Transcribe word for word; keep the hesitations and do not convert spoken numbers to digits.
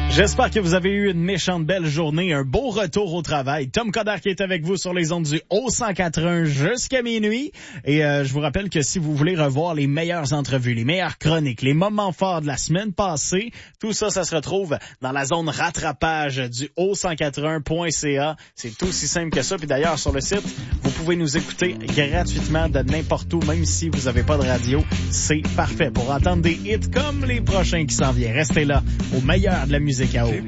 J'espère que vous avez eu une méchante belle journée, un beau retour au travail. Tom Coderre qui est avec vous sur les ondes du Haut cent quatre-vingts jusqu'à minuit. Et euh, je vous rappelle que si vous voulez revoir les meilleures entrevues, les meilleures chroniques, les moments forts de la semaine passée, tout ça, ça se retrouve dans la zone rattrapage du haut cent quatre-vingts point c a. C'est aussi simple que ça. Puis d'ailleurs, sur le site, vous pouvez nous écouter gratuitement de n'importe où, même si vous n'avez pas de radio. C'est parfait pour entendre des hits comme les prochains qui s'en viennent. Restez là, au meilleur de la musique à eau.